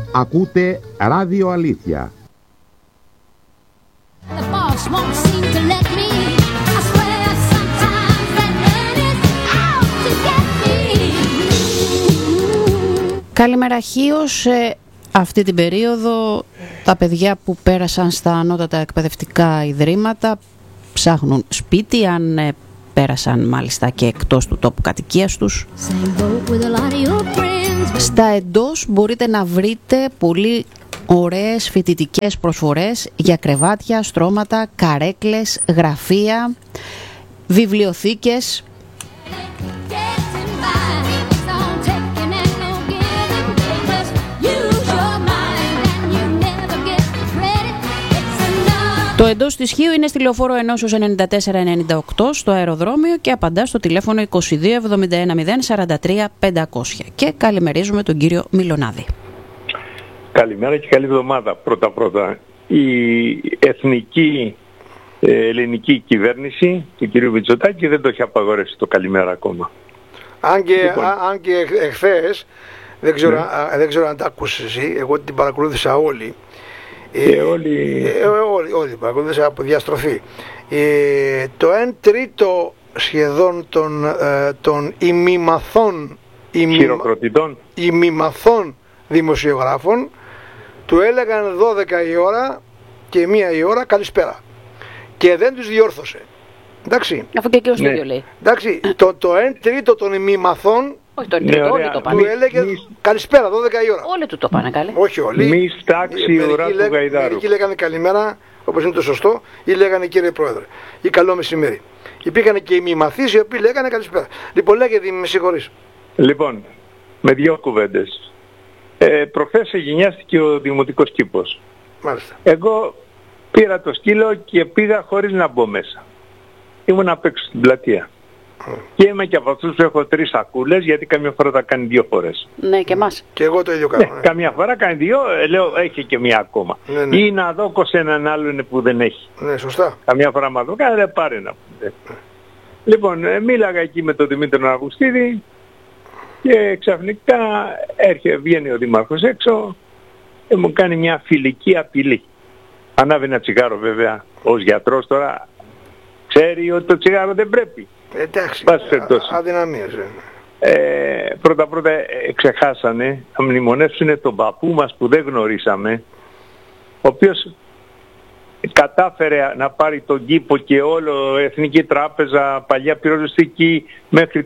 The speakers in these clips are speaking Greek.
Ακούτε Ράδιο Αλήθεια. Καλημέρα Χίος. Αυτή την περίοδο τα παιδιά που πέρασαν στα ανώτατα εκπαιδευτικά ιδρύματα ψάχνουν σπίτι, αν πέρασαν μάλιστα και εκτός του τόπου κατοικίας τους. Στα εντός μπορείτε να βρείτε πολύ ωραίες φοιτητικές προσφορές για κρεβάτια, στρώματα, καρέκλες, γραφεία, βιβλιοθήκες. Το εντός της Χίου είναι στη Λεωφόρο Ενώσεως 94-98 στο αεροδρόμιο και απαντά στο τηλέφωνο 22 71 0 43 500. Και καλημερίζουμε τον κύριο Μιλονάδη. Καλημέρα και καλή εβδομάδα. Πρώτα. Η εθνική ελληνική κυβέρνηση του κυρίου Μητσοτάκη δεν το έχει απαγορεύσει το καλημέρα ακόμα. Αν και εχθές, δεν ξέρω αν τα άκουσες εσύ, εγώ την παρακολούθησα όλη. Όλοι παρακολούθησα από διαστροφή. Το 1/3 σχεδόν των ημιμαθών δημοσιογράφων του έλεγαν 12 η ώρα και 1 η ώρα καλησπέρα και δεν τους διόρθωσε. Εντάξει. Αφού και εκείνος το ίδιο λέει. Εντάξει, το 1/3 των ημιμαθών όλοι το πάνε. Του έλεγε καλησπέρα 12 η ώρα. Όλοι του το πάνε καλή. Όχι όλοι. Μη στάξει η ώρα του Γαϊδάρου. Μερικοί λέγανε καλημέρα, όπως είναι το σωστό, ή λέγανε κύριε Πρόεδρε, ή καλό μεσημέρι. Υπήρχαν και οι μη μαθείς οι οποίοι λέγανε καλησπέρα. Λοιπόν, λέγεται, με συγχωρείς. Λοιπόν, με 2 κουβέντες. Προχθές εγγενιάστηκε ο Δημοτικός Κήπος. Μάλιστα. Εγώ πήρα το σκύλο και πήγα χωρίς να μπω μέσα. Ήμουν απ' έξω στην πλατεία. Και είμαι και από αυτούς που έχω 3 σακούλες, γιατί καμιά φορά τα κάνει 2 φορές. Ναι, και εμάς. Και εγώ το ίδιο κάνω. Ναι. Καμιά φορά κάνει 2, λέω έχει και 1 ακόμα. Ναι. Ή να δω σε έναν άλλον που δεν έχει. Ναι, σωστά. Καμιά φορά μα το κάνει, δεν πάρει να πούμε. Λοιπόν, μίλαγα εκεί με τον Δημήτρη Αυγουστίδη και ξαφνικά βγαίνει ο Δήμαρχος έξω και μου κάνει μια φιλική απειλή. Ανάβει ένα τσιγάρο βέβαια, ως γιατρός τώρα ξέρει ότι το τσιγάρο δεν πρέπει. Εντάξει, αδυναμίες. Πρώτα ξεχάσανε να μνημονεύσουν τον παππού μας που δεν γνωρίσαμε, ο οποίος κατάφερε να πάρει τον κήπο και όλο Εθνική Τράπεζα, παλιά πυροσβεστική, μέχρι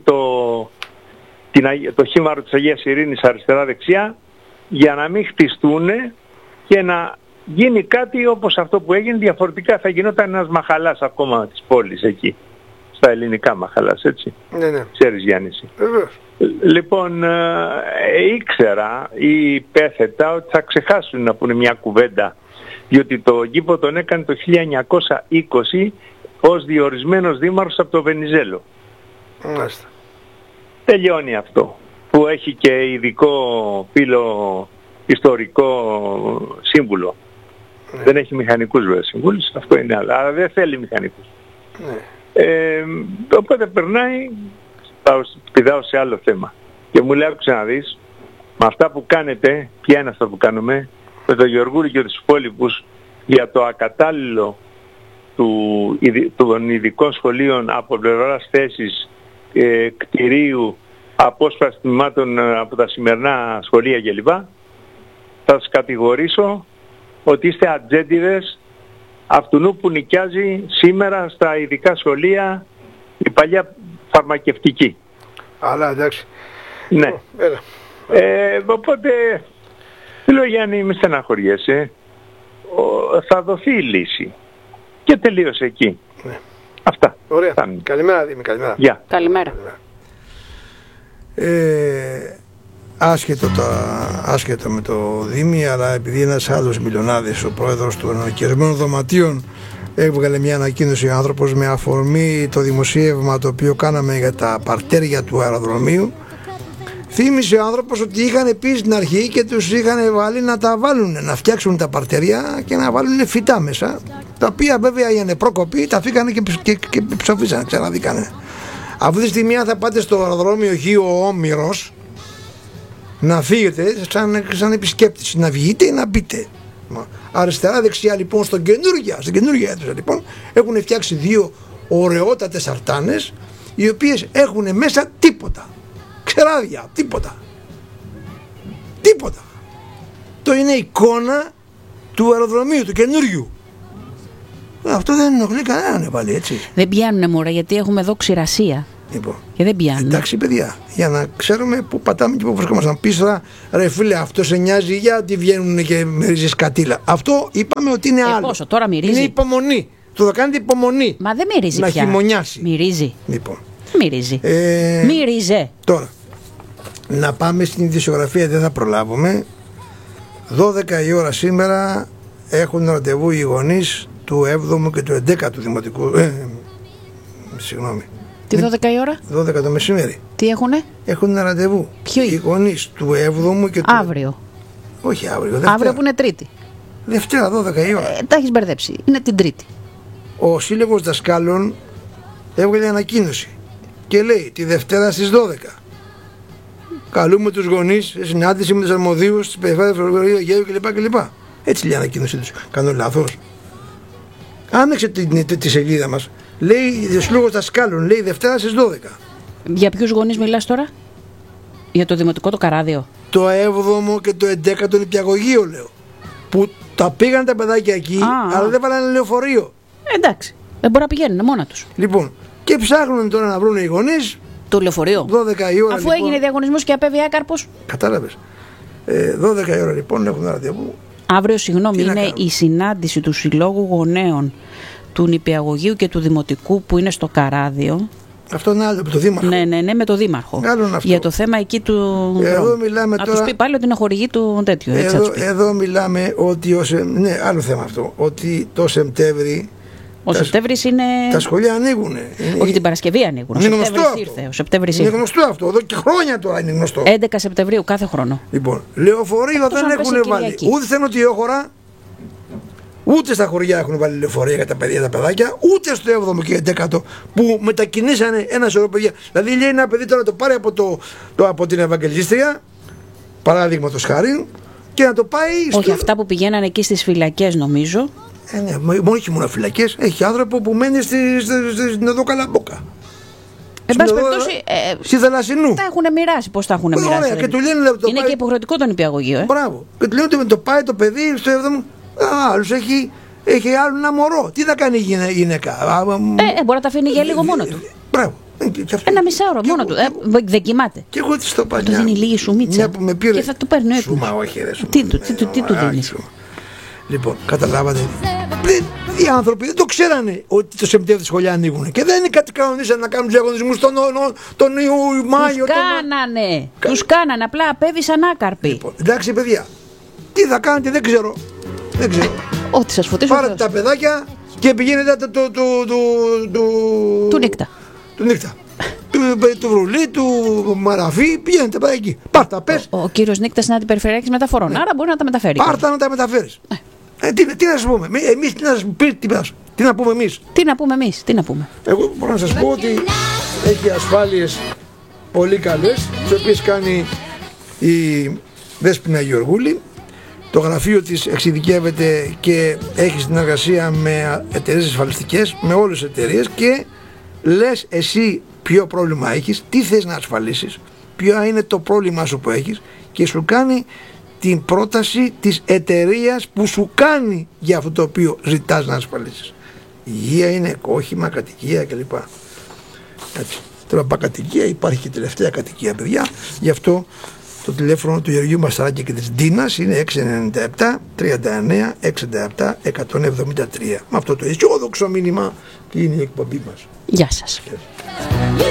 το χήμαρο της Αγίας Ειρήνης αριστερά-δεξιά, για να μην χτιστούν και να γίνει κάτι όπως αυτό που έγινε. Διαφορετικά θα γινόταν ένας μαχαλάς ακόμα της πόλης εκεί. Στα ελληνικά μαχαλάς, έτσι. Ναι. Ξέρεις Γιάννη. Λοιπόν, ήξερα ή πέθετα ότι θα ξεχάσουν να πούνε μια κουβέντα, διότι το κήπο τον έκανε το 1920 ως διορισμένος δήμαρχος από το Βενιζέλο. Μάλιστα. Τελειώνει αυτό, που έχει και ειδικό φύλλο ιστορικό σύμβουλο. Ναι. Δεν έχει μηχανικούς βέβαια σύμβουλους, αυτό είναι άλλο, αλλά δεν θέλει μηχανικούς. Ναι. Οπότε περνάει, πηδάω σε άλλο θέμα και μου λέει, άκουσε να δεις, με αυτά που κάνετε, ποια είναι αυτά που κάνουμε, με τον Γεωργούλη και τους υπόλοιπους, για το ακατάλληλο των ειδικών σχολείων από πλευράς θέσης, κτηρίου, απόσπαση τμήματων από τα σημερινά σχολεία κλπ. Θα σας κατηγορήσω ότι είστε ατζέντιδες αυτού που νοικιάζει σήμερα στα ειδικά σχολεία η παλιά φαρμακευτική. Αλλά εντάξει. Ναι. Οπότε, λέω Γιάννη, μη στεναχωριέσαι, θα δοθεί η λύση. Και τελείωσε εκεί. Ναι. Αυτά. Ωραία. Καλημέρα Δήμη, καλημέρα. Yeah. Καλημέρα. Άσχετο με το Δήμη, αλλά επειδή ένας άλλος Μιλονάδης, ο πρόεδρος των ενοικιασμένων δωματίων, έβγαλε μια ανακοίνωση ο άνθρωπος με αφορμή το δημοσίευμα το οποίο κάναμε για τα παρτέρια του αεροδρομίου. Θύμισε ο άνθρωπος ότι είχαν πει στην αρχή και τους είχαν βάλει να τα βάλουν, να φτιάξουν τα παρτέρια και να βάλουν φυτά μέσα, τα οποία βέβαια οι ανεπρόκοποι τα φύγανε και ψοφίσανε, ξαναδίκανε. Αυτή τη στιγμή αν θα πάτε στο αεροδρόμιο Χίου Όμηρος, να φύγετε σαν επισκέπτης, να βγείτε ή να μπείτε. Αριστερά δεξιά λοιπόν στην καινούργια αίθουσα λοιπόν έχουν φτιάξει 2 ωραιότατες αρτάνες, οι οποίες έχουν μέσα τίποτα, ξεράδια, τίποτα. Το είναι εικόνα του αεροδρομίου, του καινούριου. Αυτό δεν ενοχλεί κανέναν πάλι, έτσι. Δεν πιάνουνε μωρέ, γιατί έχουμε εδώ ξηρασία. Λοιπόν, και δεν πιάνουν. Εντάξει παιδιά, για να ξέρουμε πού πατάμε και πού βρισκόμαστε. Πεις τώρα, ρε φίλε, αυτό σε νοιάζει γιατί βγαίνουν και μυρίζει σκατήλα. Αυτό είπαμε ότι είναι άλλο. Πόσο, τώρα μυρίζει. Είναι υπομονή. Το θα κάνετε υπομονή. Μα δεν μυρίζει να πια. Να χειμωνιάσει. Μυρίζει. Λοιπόν. Μυρίζει. Μύριζε. Τώρα, να πάμε στην ειδησιογραφία, δεν θα προλάβουμε. 12 η ώρα σήμερα έχουν ραντεβού οι γονείς του 7ου και του 11ου Δημοτικού. Συγγνώμη. Τι 12 η ώρα? 12 το μεσημέρι. Τι έχουνε? Έχουν ένα ραντεβού. Ποιοι? Οι γονείς του 7ου και του... Αύριο. Όχι αύριο, Δευτέρα. Αύριο που είναι Τρίτη. Δευτέρα 12 η ώρα. Τα έχεις μπερδέψει. Είναι την Τρίτη. Ο Σύλλογος Δασκάλων έβγαλε ανακοίνωση και λέει τη Δευτέρα στις 12. Καλούμε τους γονείς σε συνάντηση με τους αρμοδίους της Περιφέρειας Φροντίδου Αιγαίου κλπ. Έτσι λέει η ανακοίνωσή τους. Κάνω λάθος? Άνοιξε τη σελίδα μας. Λέει Σύλλογος Δασκάλων, λέει Δευτέρα στις 12. Για ποιους γονείς μιλάς τώρα? Για το Δημοτικό το Καράδιο? Το 7ο και το 11ο νηπιαγωγείο λέω. Που τα πήγαν τα παιδάκια εκεί, αλλά δεν βάλανε λεωφορείο. Εντάξει, δεν μπορεί να πηγαίνουν μόνα τους. Λοιπόν, και ψάχνουν τώρα να βρουν οι γονείς. Το λεωφορείο. 12 η ώρα. Αφού λοιπόν, έγινε διαγωνισμός και απέβη άκαρπος. Κατάλαβες. 12 η ώρα λοιπόν έχουν ραντεβού. Αύριο, συγγνώμη, είναι η συνάντηση του Συλλόγου Γονέων του Νηπιαγωγείου και του Δημοτικού που είναι στο Καράδιο. Αυτό είναι άλλο, με το Δήμαρχο. Ναι, με το Δήμαρχο. Για το θέμα εκεί του. Εδώ μιλάμε να τώρα... τους πει πάλι ότι είναι χορηγή του τέτοιου. Εδώ μιλάμε ότι. Ναι, άλλο θέμα αυτό. Ότι το Σεπτέμβρη. Ο Σεπτέμβρης είναι. Τα σχολεία ανοίγουν. Όχι, την Παρασκευή ανοίγουν. Είναι γνωστό αυτό. Είναι γνωστό αυτό. Εδώ και χρόνια τώρα είναι γνωστό. 11 Σεπτεμβρίου κάθε χρόνο. Λοιπόν, λεωφορείο δεν έχουν βάλει. Ούτε στην Νοτιόχωρα, ούτε στα χωριά έχουν βάλει λεωφορεία για τα παιδιά τα παιδάκια, ούτε στο 7ο και 11ο που μετακινήσανε ένα σωρό παιδιά. Δηλαδή λέει ένα παιδί τώρα το πάρει από την Ευαγγελίστρια, παράδειγματος χάρη, και να το πάει. Όχι, αυτά που πηγαίνανε εκεί στις φυλακές νομίζω. Ναι, όχι μόνο φυλακές, έχει άνθρωπο που μένει στην εδώ Καλαμπόκα. Εν πάση περιπτώσει, στη Θαλασσινού. Τα έχουν μοιράσει. Πώς τα έχουν μοιράσει? Ωραία, και του λένε, είναι και υποχρεωτικό το νηπιαγωγείο. Μπράβο. Και του λένε ότι το πάει το παιδί στο 7ο. Άλλος έχει άλλο ένα μωρό. Τι θα κάνει η γυναίκα? Μπορεί να τα αφήνει για λίγο μόνο του. Μπράβο. Ένα μισάωρο μόνο του. Δεν κοιμάται. Και εγώ τι στο παλιά. Του δίνει λίγη σουμίτσα. Και θα του παίρνει έτοιμο. Σούμα, όχι, ρε. Τι του δίνει? Λοιπόν, καταλάβατε. Οι άνθρωποι δεν το ξέρανε ότι το Σεπτέμβριο σχολεία ανοίγουν. Και δεν είναι κάτι κανονίσαν να κάνουν διαγωνισμούς τον Μάιο. Τους κάνανε. Απλά απέβησαν άκαρποι. Λοιπόν, εντάξει, παιδιά. Τι θα κάνετε, δεν ξέρω. Ό,τι σας φωτίσω. Πάρετε τα παιδάκια και πηγαίνετε του νύχτα. Του Βρουλή, του Μαραφή, πηγαίνετε πάει εκεί. Πάρτα, πες. Ο κύριος Νύκτας είναι αντιπεριφερειακής μεταφορών, άρα μπορεί να τα μεταφέρει. Πάρτα να τα μεταφέρεις. Τι να σας πούμε, εμείς τι να πούμε εμείς. Τι να πούμε. Εγώ μπορώ να σας πω ότι έχει ασφάλειες πολύ καλές, τις οποίες κάνει η Δέσποινα Γεωργούλη. Το γραφείο της εξειδικεύεται και έχει συνεργασία με εταιρείες ασφαλιστικές, με όλες τις εταιρείες, και λες εσύ ποιο πρόβλημα έχεις, τι θες να ασφαλίσεις, ποιο είναι το πρόβλημά σου που έχεις, και σου κάνει την πρόταση της εταιρείας που σου κάνει για αυτό το οποίο ζητάς να ασφαλίσεις. Υγεία είναι, όχημα, κατοικία κλπ. Έτσι. Τώρα πάει κατοικία, υπάρχει και τελευταία κατοικία, παιδιά. Γι' αυτό το τηλέφωνο του Γεωργίου Μαστράκη και της Ντίνας είναι 697 39 67 173. Με αυτό το αισιόδοξο μήνυμα κλείνει η εκπομπή μας. Γεια σας.